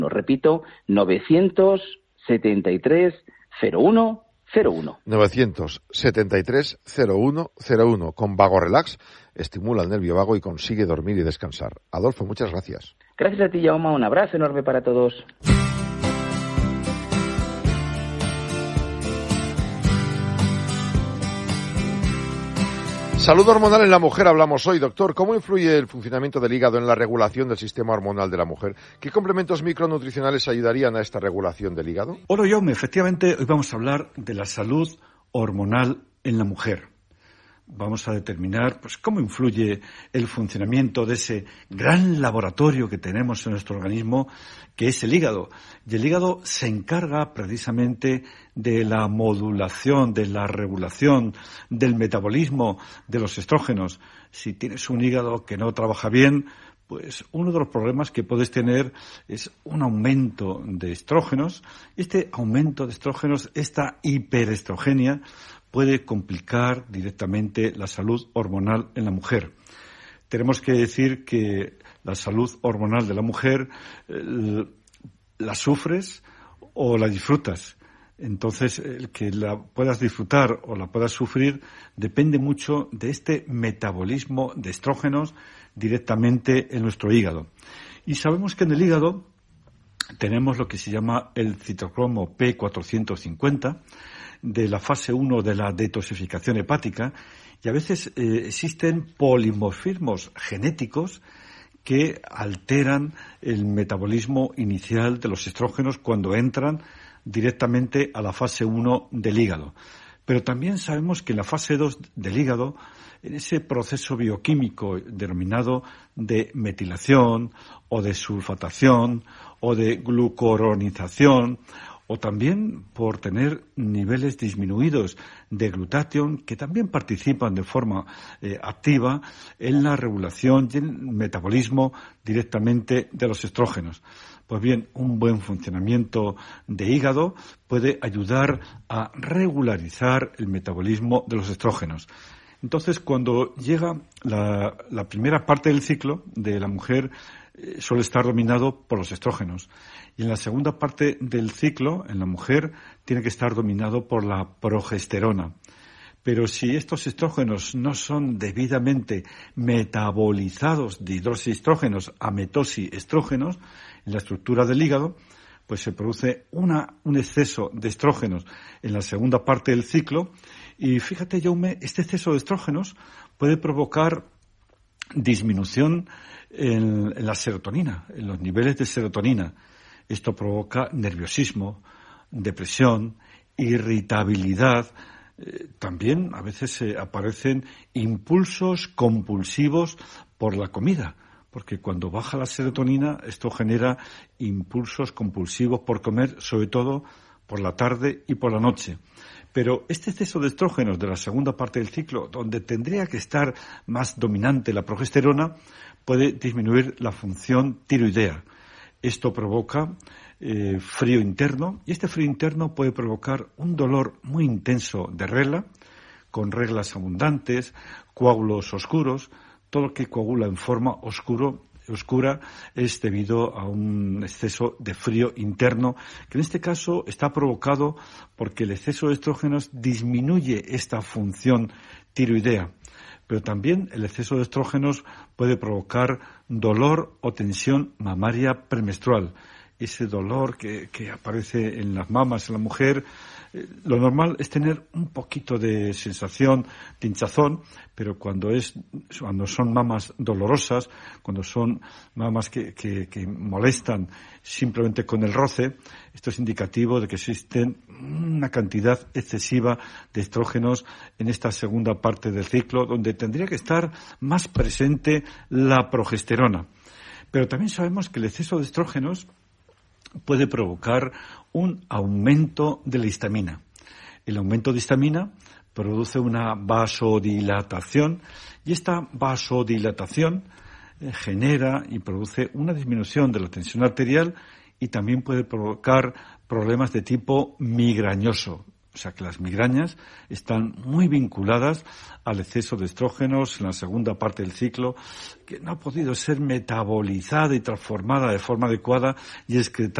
Repito, 973-0101. 973-0101. Con Vago Relax estimula el nervio vago y consigue dormir y descansar. Adolfo, muchas gracias. Gracias a ti, Jaume. Un abrazo enorme para todos. Salud hormonal en la mujer hablamos hoy, doctor. ¿Cómo influye el funcionamiento del hígado en la regulación del sistema hormonal de la mujer? ¿Qué complementos micronutricionales ayudarían a esta regulación del hígado? Hola, Jaume. Efectivamente, hoy vamos a hablar de la salud hormonal en la mujer. Vamos a determinar cómo influye el funcionamiento de ese gran laboratorio que tenemos en nuestro organismo, que es el hígado. Y el hígado se encarga precisamente de la modulación, de la regulación, del metabolismo de los estrógenos. Si tienes un hígado que no trabaja bien, pues uno de los problemas que puedes tener es un aumento de estrógenos. Este aumento de estrógenos, esta hiperestrogenia, puede complicar directamente la salud hormonal en la mujer. Tenemos que decir que la salud hormonal de la mujer la sufres o la disfrutas. Entonces, el que la puedas disfrutar o la puedas sufrir depende mucho de este metabolismo de estrógenos directamente en nuestro hígado. Y sabemos que en el hígado tenemos lo que se llama el citocromo P450, de la fase 1 de la detoxificación hepática, y a veces existen polimorfismos genéticos que alteran el metabolismo inicial de los estrógenos cuando entran directamente a la fase 1 del hígado. Pero también sabemos que en la fase 2 del hígado, en ese proceso bioquímico denominado de metilación o de sulfatación o de glucoronización, o también por tener niveles disminuidos de glutatión, que también participan de forma activa en la regulación y el metabolismo directamente de los estrógenos. Pues bien, un buen funcionamiento de hígado puede ayudar a regularizar el metabolismo de los estrógenos. Entonces, cuando llega la primera parte del ciclo de la mujer, suele estar dominado por los estrógenos. Y en la segunda parte del ciclo, en la mujer, tiene que estar dominado por la progesterona. Pero si estos estrógenos no son debidamente metabolizados de hidroxiestrógenos a metoxiestrógenos en la estructura del hígado, pues se produce un exceso de estrógenos en la segunda parte del ciclo. Y fíjate, Jaume, este exceso de estrógenos puede provocar disminución en la serotonina, en los niveles de serotonina. Esto provoca nerviosismo, depresión, irritabilidad. También a veces aparecen impulsos compulsivos por la comida, porque cuando baja la serotonina esto genera impulsos compulsivos por comer, sobre todo por la tarde y por la noche. Pero este exceso de estrógenos de la segunda parte del ciclo, donde tendría que estar más dominante la progesterona, puede disminuir la función tiroidea. Esto provoca frío interno, y este frío interno puede provocar un dolor muy intenso de regla, con reglas abundantes, coágulos oscuros. Todo lo que coagula en forma oscura es debido a un exceso de frío interno, que en este caso está provocado porque el exceso de estrógenos disminuye esta función tiroidea. Pero también el exceso de estrógenos puede provocar dolor o tensión mamaria premenstrual. Ese dolor que aparece en las mamas en la mujer, lo normal es tener un poquito de sensación de hinchazón, pero cuando son mamas dolorosas, cuando son mamas que molestan simplemente con el roce, esto es indicativo de que existen una cantidad excesiva de estrógenos en esta segunda parte del ciclo, donde tendría que estar más presente la progesterona. Pero también sabemos que el exceso de estrógenos puede provocar un aumento de la histamina. El aumento de histamina produce una vasodilatación, y esta vasodilatación genera y produce una disminución de la tensión arterial y también puede provocar problemas de tipo migrañoso. O sea que las migrañas están muy vinculadas al exceso de estrógenos en la segunda parte del ciclo, que no ha podido ser metabolizada y transformada de forma adecuada y excretada